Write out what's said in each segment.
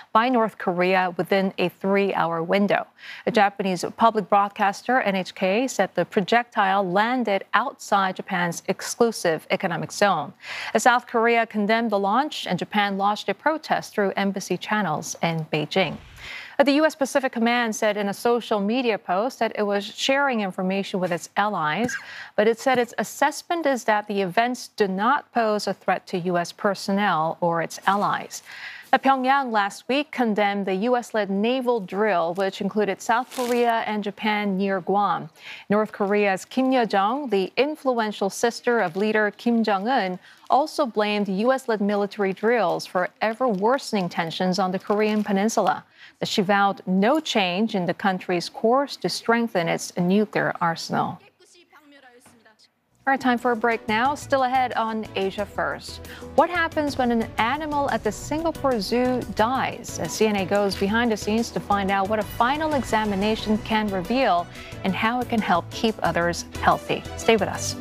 by North Korea within a 3-hour window. A Japanese public broadcaster, NHK, said the projectile landed outside Japan's exclusive economic zone. South Korea condemned the launch, and Japan launched a protest through embassy channels in Beijing. The U.S. Pacific Command said in a social media post that it was sharing information with its allies, but it said its assessment is that the events do not pose a threat to U.S. personnel or its allies. Pyongyang last week condemned the U.S.-led naval drill, which included South Korea and Japan near Guam. North Korea's Kim Yo-jong, the influential sister of leader Kim Jong-un, also blamed U.S.-led military drills for ever-worsening tensions on the Korean peninsula. She vowed no change in the country's course to strengthen its nuclear arsenal. All right, time for a break now. Still ahead on Asia First. What happens when an animal at the Singapore Zoo dies? As CNA goes behind the scenes to find out what a final examination can reveal and how it can help keep others healthy. Stay with us.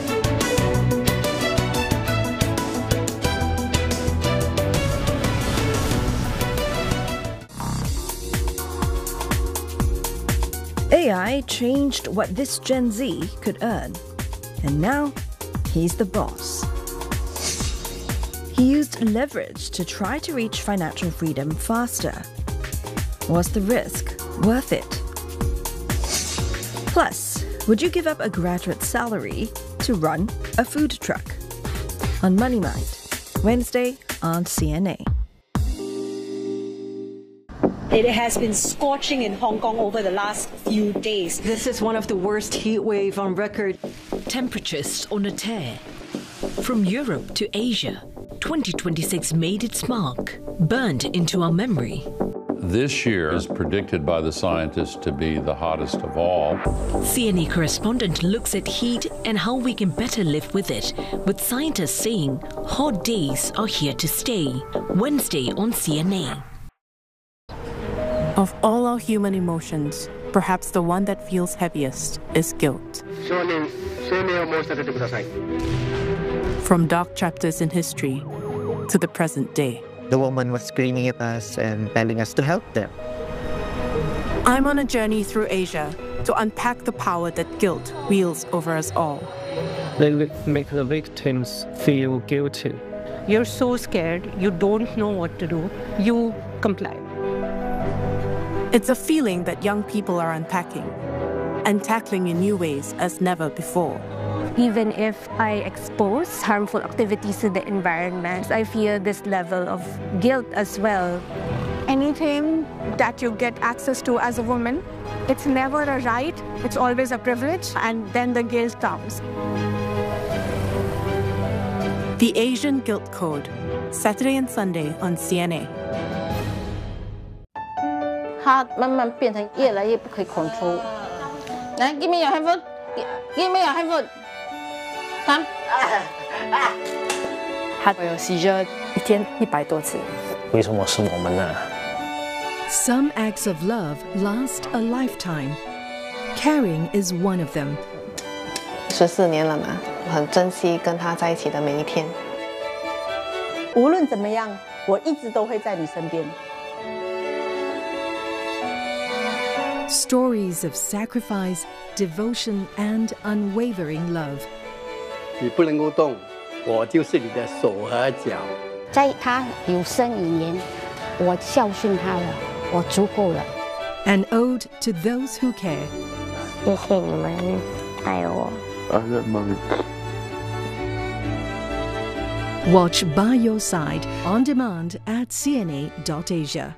AI changed what this Gen Z could earn. And now, he's the boss. He used leverage to try to reach financial freedom faster. Was the risk worth it? Plus, would you give up a graduate salary to run a food truck? On Money Mind, Wednesday on CNA. It has been scorching in Hong Kong over the last few days. This is one of the worst heat wave on record. Temperatures on a tear. From Europe to Asia, 2026 made its mark, burned into our memory. This year is predicted by the scientists to be the hottest of all. CNA correspondent looks at heat and how we can better live with it, with scientists saying hot days are here to stay. Wednesday on CNA. Of all our human emotions, perhaps the one that feels heaviest is guilt. From dark chapters in history to the present day. The woman was screaming at us and telling us to help them. I'm on a journey through Asia to unpack the power that guilt wields over us all. They make the victims feel guilty. You're so scared, you don't know what to do, you comply. It's a feeling that young people are unpacking and tackling in new ways as never before. Even if I expose harmful activities to the environment, I feel this level of guilt as well. Anything that you get access to as a woman, it's never a right, it's always a privilege, and then the guilt comes. The Asian Guilt Code, Saturday and Sunday on CNA. 它慢慢变成越来越不可以 control。来 ，give me your handphone， give me your handphone。Come。 他有 seizure 一天100多次。 为什么是我们呢？ Some acts of love last a lifetime. Caring is one of them. 14年了嘛，我很珍惜跟他在一起的每一天。 无论怎么样，我一直都会在你身边。 Stories of sacrifice, devotion, and unwavering love. 你不能够动，我就是你的手和脚。 在他有生以年，我孝顺他了，我足够了。 An ode to those who care. 谢谢你们爱我。 Watch By Your Side on demand at cna.asia.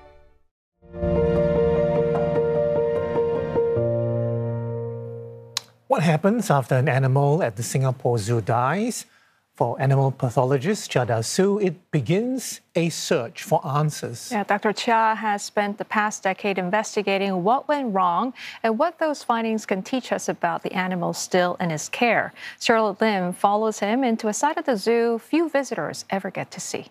What happens after an animal at the Singapore Zoo dies? For animal pathologist Chia Da-Su, it begins a search for answers. Yeah, Dr. Chia has spent the past decade investigating what went wrong and what those findings can teach us about the animal still in his care. Charlotte Lim follows him into a side of the zoo few visitors ever get to see.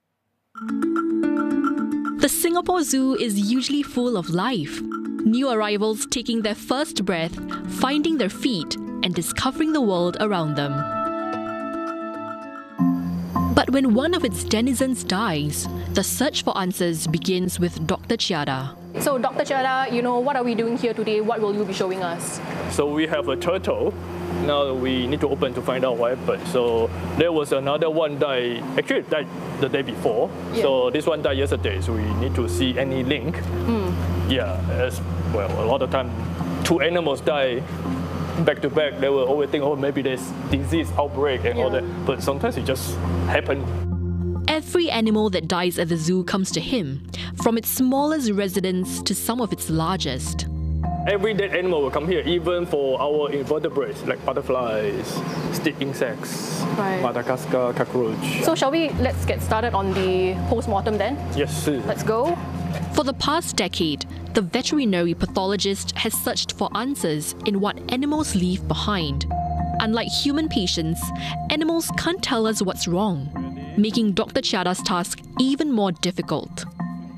The Singapore Zoo is usually full of life. New arrivals taking their first breath, finding their feet, and discovering the world around them. But when one of its denizens dies, the search for answers begins with Dr. Chiara. So, Dr. Chiara, what are we doing here today? What will you be showing us? So we have a turtle. Now we need to open to find out what happened. So there was another one died the day before. Yeah. So this one died yesterday. So we need to see any link. Yeah, as well, a lot of time, two animals die back to back. They will always think, oh, maybe there's disease outbreak and all that. But sometimes it just happens. Every animal that dies at the zoo comes to him, from its smallest residents to some of its largest. Every dead animal will come here, even for our invertebrates, like butterflies, stick insects, Madagascar cockroach. So let's get started on the post-mortem then? Yes, sir. Let's go. For the past decade, the veterinary pathologist has searched for answers in what animals leave behind. Unlike human patients, animals can't tell us what's wrong, making Dr. Chiara's task even more difficult.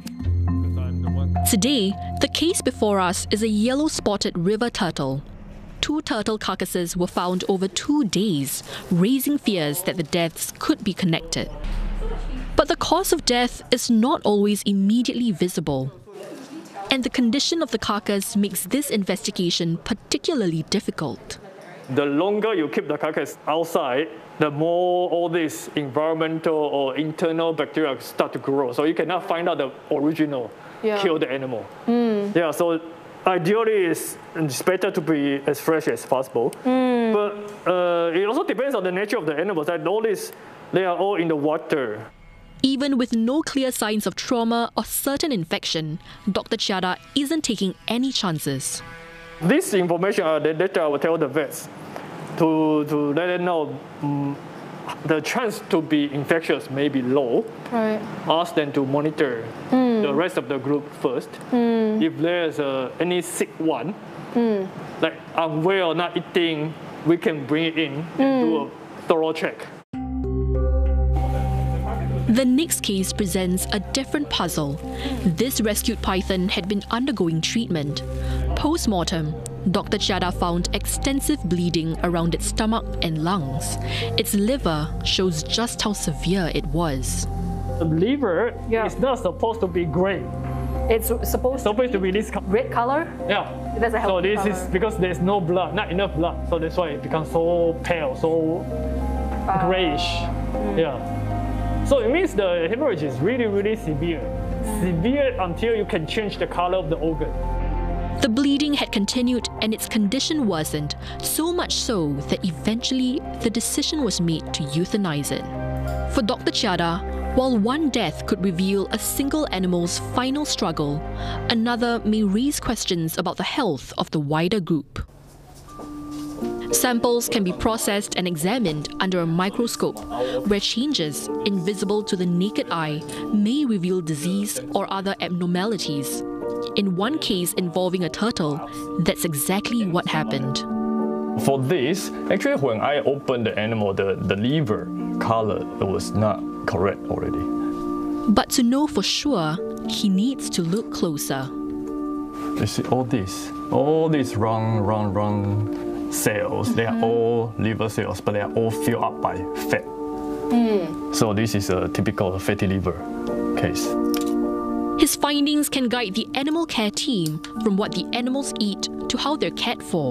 Today, the case before us is a yellow-spotted river turtle. 2 turtle carcasses were found over 2 days, raising fears that the deaths could be connected. But the cause of death is not always immediately visible. And the condition of the carcass makes this investigation particularly difficult. The longer you keep the carcass outside, the more all these environmental or internal bacteria start to grow. So you cannot find out the original kill the animal. Yeah, so ideally it's better to be as fresh as possible. But it also depends on the nature of the animals. Like all these, they are all in the water. Even with no clear signs of trauma or certain infection, Dr. Chiara isn't taking any chances. This information, the data I will tell the vets to let them know the chance to be infectious may be low. Right. Ask them to monitor the rest of the group first. If there's any sick one, like unwell, not eating, we can bring it in and do a thorough check. The next case presents a different puzzle. This rescued python had been undergoing treatment. Post-mortem, Dr. Chiara found extensive bleeding around its stomach and lungs. Its liver shows just how severe it was. The liver is not supposed to be gray. It's supposed to be this red color? Yeah. That's a healthy color. Is because there's no blood, not enough blood. So that's why it becomes so pale, so grayish. Yeah. So it means the hemorrhage is really, really severe. Severe until you can change the color of the organ. The bleeding had continued and its condition worsened, so much so that eventually the decision was made to euthanize it. For Dr. Chiara, while one death could reveal a single animal's final struggle, another may raise questions about the health of the wider group. Samples can be processed and examined under a microscope, where changes invisible to the naked eye may reveal disease or other abnormalities. In one case involving a turtle, that's exactly what happened. For this, actually when I opened the animal, the liver color was not correct already. But to know for sure, he needs to look closer. You see all these round cells, they are all liver cells, but they are all filled up by fat. So this is a typical fatty liver case. His findings can guide the animal care team from what the animals eat to how they're cared for.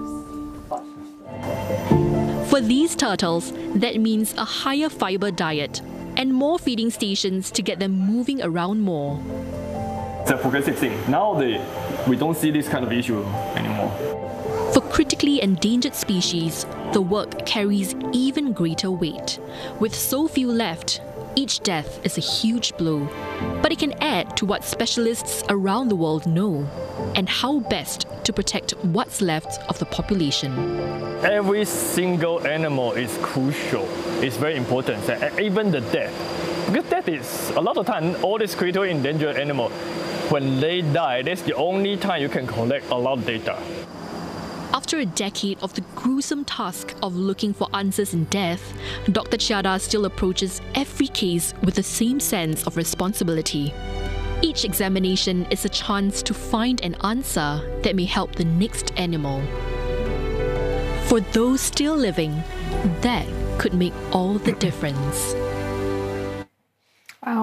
For these turtles, that means a higher fiber diet and more feeding stations to get them moving around more. It's a progressive thing. Now we don't see this kind of issue anymore. For critically endangered species, the work carries even greater weight. With so few left, each death is a huge blow. But it can add to what specialists around the world know and how best to protect what's left of the population. Every single animal is crucial. It's very important, even the death. Because death is, a lot of time, all these critically endangered animals, when they die, that's the only time you can collect a lot of data. After a decade of the gruesome task of looking for answers in death, Dr. Chiara still approaches every case with the same sense of responsibility. Each examination is a chance to find an answer that may help the next animal. For those still living, that could make all the difference.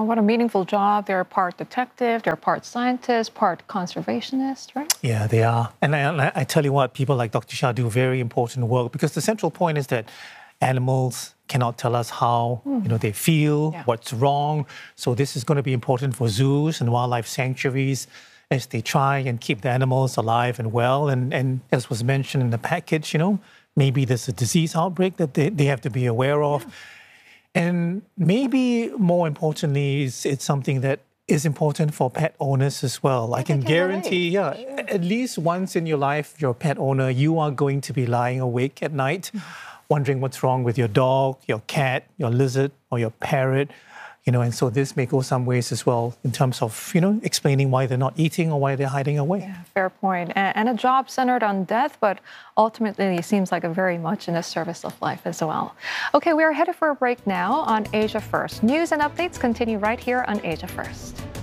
Wow, what a meaningful job. They're part detective, they're part scientist, part conservationist, right? Yeah, they are. And I tell you what, people like Dr. Shah do very important work, because the central point is that animals cannot tell us how they feel, what's wrong. So this is going to be important for zoos and wildlife sanctuaries as they try and keep the animals alive and well. And as was mentioned in the package, maybe there's a disease outbreak that they have to be aware of. And maybe more importantly, it's something that is important for pet owners as well. I can guarantee, at least once in your life, you're a pet owner, you are going to be lying awake at night, wondering what's wrong with your dog, your cat, your lizard, or your parrot. And so this may go some ways as well in terms of, explaining why they're not eating or why they're hiding away. Yeah, fair point. And a job centered on death, but ultimately it seems like a very much in the service of life as well. Okay, we are headed for a break now on Asia First. News and updates continue right here on Asia First.